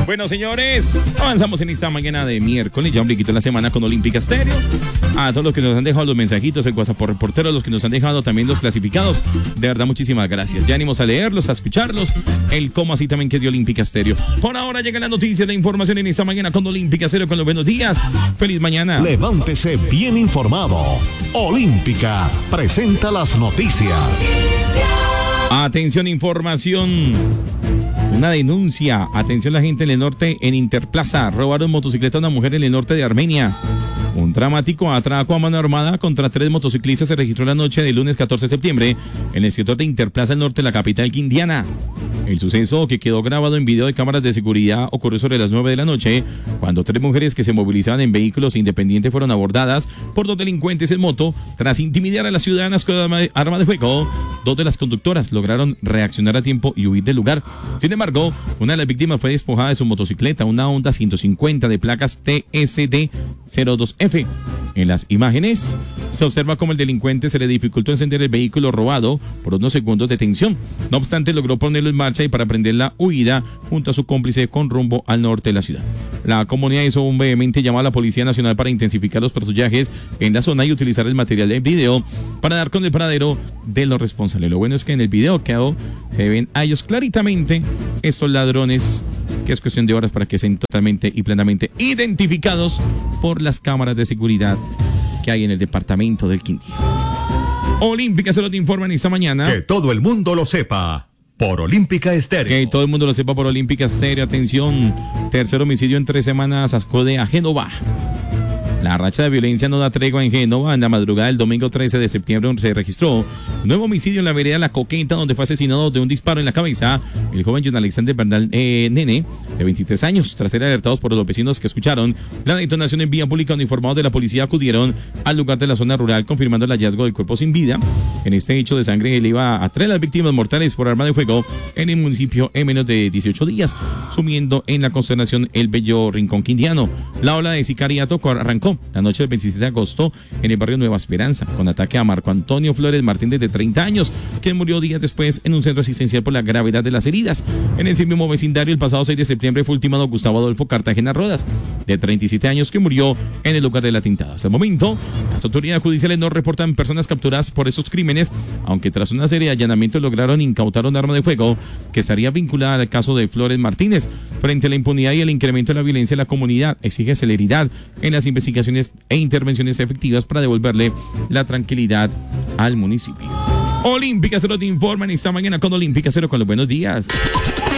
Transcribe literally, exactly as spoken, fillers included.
Bueno, señores, avanzamos en esta mañana de miércoles, ya un bliquito de la semana con Olímpica Estéreo. A todos los que nos han dejado los mensajitos, el WhatsApp por reportero, los que nos han dejado también los clasificados, de verdad, muchísimas gracias. Ya animos a leerlos, a escucharlos, el cómo así también que dio Olímpica Estéreo. Por ahora llega la noticia, la información en esta mañana con Olímpica Estéreo, con los buenos días. Feliz mañana. Levántese bien informado. Olímpica presenta las noticias. Atención, información. Una denuncia. Atención, la gente en el norte, en Interplaza. Robaron motocicleta a una mujer en el norte de Armenia. Un dramático atraco a mano armada contra tres motociclistas se registró la noche del lunes catorce de septiembre en el sector de Interplaza, al norte de la capital quindiana. El suceso, que quedó grabado en video de cámaras de seguridad, ocurrió sobre las nueve de la noche, cuando tres mujeres que se movilizaban en vehículos independientes fueron abordadas por dos delincuentes en moto. Tras intimidar a las ciudadanas con arma de, arma de fuego, dos de las conductoras lograron reaccionar a tiempo y huir del lugar. Sin embargo, una de las víctimas fue despojada de su motocicleta, una Honda ciento cincuenta de placas T S D cero dos F. En las imágenes se observa cómo el delincuente se le dificultó encender el vehículo robado por unos segundos de tensión. No obstante, logró ponerlo en marcha y para prender la huida junto a su cómplice con rumbo al norte de la ciudad. La comunidad hizo un vehemente llamado a la Policía Nacional para intensificar los patrullajes en la zona y utilizar el material del video para dar con el paradero de los responsables. Lo bueno es que en el video quedó, se ven a ellos claritamente, estos ladrones, que es cuestión de horas para que sean totalmente y plenamente identificados por las cámaras de seguridad que hay en el departamento del Quindío. Olímpica se lo informan esta mañana. Que todo el mundo lo sepa por Olímpica Estéreo. Que todo el mundo lo sepa por Olímpica Estéreo. Atención, tercer homicidio en tres semanas, acude a Génova. La racha de violencia no da tregua en Génova. En la madrugada del domingo trece de septiembre se registró un nuevo homicidio en la vereda La Coqueta, donde fue asesinado de un disparo en la cabeza el joven John Alexander Bernal eh, Nene, de veintitrés años. Tras ser alertados por los vecinos que escucharon la detonación en vía pública, uniformados de la policía acudieron al lugar de la zona rural, confirmando el hallazgo del cuerpo sin vida. En este hecho de sangre, le iba a traer las víctimas mortales por arma de fuego en el municipio en menos de dieciocho días, sumiendo en la consternación el bello rincón quindiano. La ola de sicariato arrancó la noche del veintisiete de agosto en el barrio Nueva Esperanza, con ataque a Marco Antonio Flores Martínez, de treinta años, quien murió días después en un centro asistencial por la gravedad de las heridas. En ese mismo vecindario, el pasado seis de septiembre, fue ultimado Gustavo Adolfo Cartagena Rodas, de treinta y siete años, que murió en el lugar de la tintada. Hasta el momento, las autoridades judiciales no reportan personas capturadas por esos crímenes, aunque tras una serie de allanamientos lograron incautar un arma de fuego que estaría vinculada al caso de Flores Martínez. Frente a la impunidad y el incremento de la violencia, la comunidad exige celeridad en las investigaciones e intervenciones efectivas para devolverle la tranquilidad al municipio. Olímpica Cero te informan esta mañana con Olímpica Cero, con los buenos días.